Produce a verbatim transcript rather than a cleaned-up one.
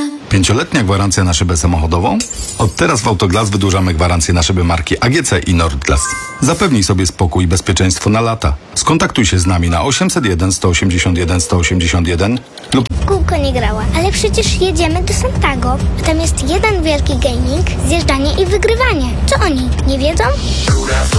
Pięcioletnia gwarancja na szybę samochodową? Od teraz w Autoglas wydłużamy gwarancję na szyby marki A G C i Nordglas. Zapewnij sobie spokój i bezpieczeństwo na lata. Skontaktuj się z nami na osiemset jeden, sto osiemdziesiąt jeden, sto osiemdziesiąt jeden lub... W kółko nie grała, ale przecież jedziemy do Santago. Tam jest jeden wielki gaming, zjeżdżanie i wygrywanie. Czy oni nie wiedzą?